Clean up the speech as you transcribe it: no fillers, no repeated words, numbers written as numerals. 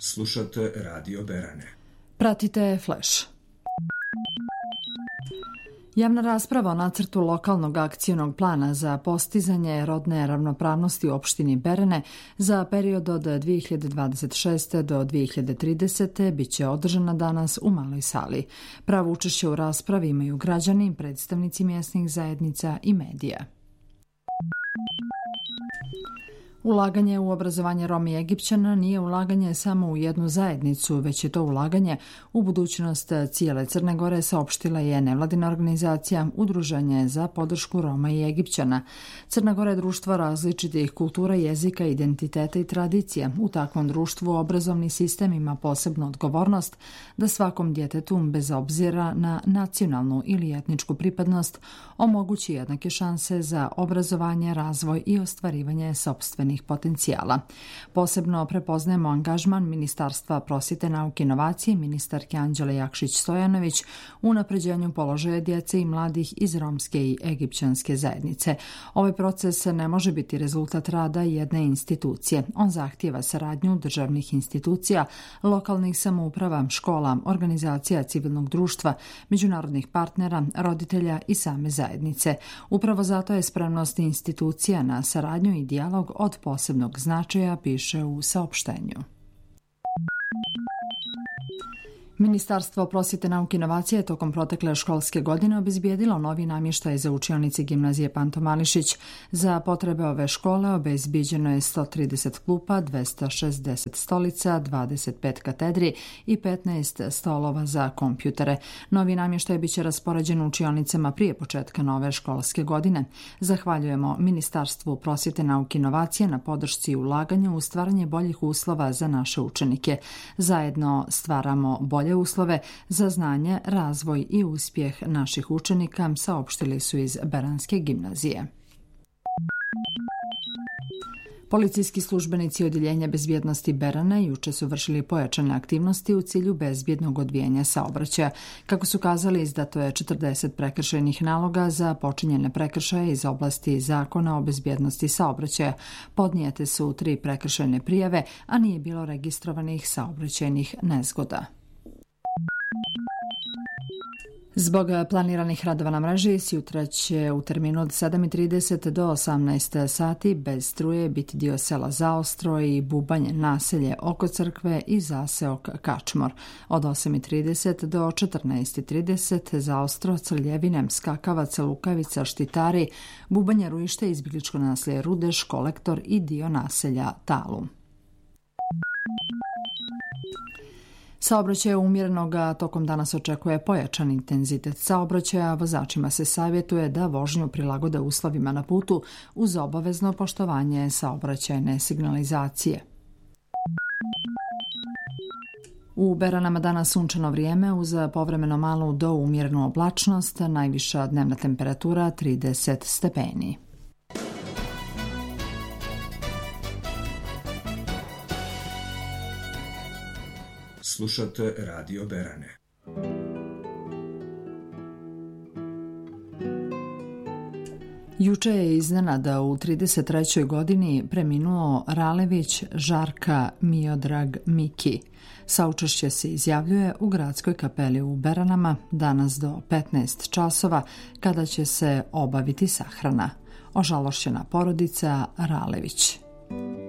Slušate Radio Berane. Pratite Flash. Javna rasprava o nacrtu lokalnog akcionog plana za postizanje rodne ravnopravnosti u opštini Berane za period od 2026. do 2030. biće održana danas u maloj sali. Pravo učešće u raspravi imaju građani, predstavnici mjesnih zajednica i medija. Ulaganje u obrazovanje Roma i Egipćana nije ulaganje samo u jednu zajednicu, već je to ulaganje u budućnost cijele Crne Gore, saopštila je nevladina organizacija Udruženje za podršku Roma i Egipćana. Crna Gora je društvo različitih kultura, jezika, identiteta i tradicija. U takvom društvu obrazovni sistem ima posebnu odgovornost da svakom djetetu, bez obzira na nacionalnu ili etničku pripadnost, omogući jednake šanse za obrazovanje, razvoj i ostvarivanje sopstvenih potencijala. Posebno prepoznajemo angažman Ministarstva prosvjete, nauke i inovacije, ministarke Anđele Jakšić-Stojanović u unapređenju položaja djece i mladih iz romske i egipćanske zajednice. Ovaj proces ne može biti rezultat rada jedne institucije. On zahtijeva saradnju državnih institucija, lokalnih samouprava, škola, organizacija civilnog društva, međunarodnih partnera, roditelja i same zajednice. Upravo zato je spremnost institucija na saradnju i dijalog od posebnog značaja, piše u saopštenju. Ministarstvo prosvjete, nauke i inovacije je tokom protekle školske godine obezbijedilo novi namještaj za učionice gimnazije Panto Mališić. Za potrebe ove škole obezbijeđeno je 130 klupa, 260 stolica, 25 katedri i 15 stolova za kompjutere. Novi namještaj biće raspoređen u učionicama prije početka nove školske godine. Zahvaljujemo Ministarstvu prosvjete, nauke i inovacije na podršci i ulaganju u stvaranje boljih uslova za naše učenike. Zajedno stvaramo bolje uslove za znanje, razvoj i uspjeh naših učenika, saopštili su iz Beranske gimnazije. Policijski službenici Odjeljenja bezbjednosti Berane juče su vršili pojačane aktivnosti u cilju bezbjednog odvijanja saobraćaja. Kako su kazali, izdato je 40 prekršajnih naloga za počinjene prekršaje iz oblasti Zakona o bezbjednosti saobraćaja. Podnijete su 3 prekršajne prijave, a nije bilo registrovanih saobraćajnih nezgoda. Zbog planiranih radova na mreži, sutra će u terminu od 7:30 do 18 sati bez struje biti dio sela Zaostro i Bubanje, naselje oko crkve i zaseok Kačmor. Od 8:30 do 14:30 Zaostro, Crljevine, Skakavac, Lukavica, Štitari, Bubanje, Ruište, izbjegličko naselje Rudeš, Kolektor i dio naselja Talu. Saobraćaj umjerenog tokom danas očekuje pojačan intenzitet saobraćaja. Vozačima se savjetuje da vožnju prilagode uslovima na putu uz obavezno poštovanje saobraćajne signalizacije. U Beranama danas sunčano vrijeme uz povremeno malu do umjerenu oblačnost, najviša dnevna temperatura 30 stepeni. Slušate Radio Berane. Juče je iznenada u 33. godini preminuo Ralević Žarka Miodrag Miki. Saučešće se izjavljuje u gradskoj kapeli u Beranama danas do 15 časova kada će se obaviti sahrana. Ožalošćena porodica Ralević.